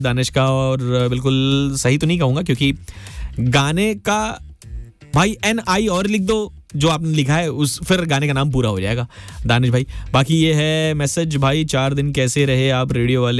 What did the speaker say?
दानिश का, और बिल्कुल सही तो नहीं कहूँगा क्योंकि गाने का भाई NI और लिख दो जो आपने लिखा है, उस फिर गाने का नाम पूरा हो जाएगा दानिश भाई। बाकी ये है मैसेज भाई, 4 दिन कैसे रहे आप रेडियो वाले।